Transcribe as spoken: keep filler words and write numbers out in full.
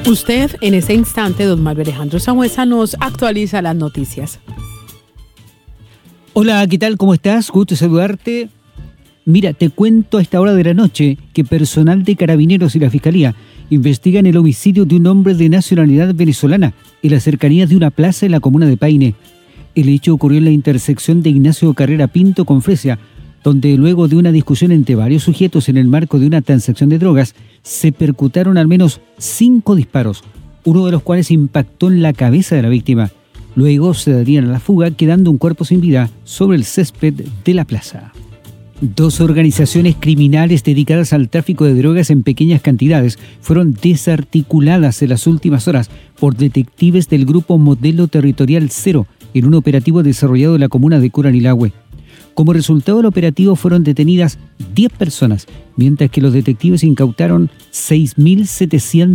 Usted, en ese instante, don Mario Alejandro Sangüesa, nos actualiza las noticias. Hola, ¿qué tal? ¿Cómo estás? Gusto saludarte. Mira, te cuento a esta hora de la noche que personal de Carabineros y la Fiscalía investigan el homicidio de un hombre de nacionalidad venezolana en las cercanías de una plaza en la comuna de Paine. El hecho ocurrió en la intersección de Ignacio Carrera Pinto con Fresia, donde luego de una discusión entre varios sujetos en el marco de una transacción de drogas, se percutaron al menos cinco disparos, uno de los cuales impactó en la cabeza de la víctima. Luego se darían a la fuga, quedando un cuerpo sin vida sobre el césped de la plaza. Dos organizaciones criminales dedicadas al tráfico de drogas en pequeñas cantidades fueron desarticuladas en las últimas horas por detectives del Grupo Modelo Territorial Cero en un operativo desarrollado en la comuna de Curanilahue. Como resultado del operativo fueron detenidas diez personas, mientras que los detectives incautaron seis mil setecientos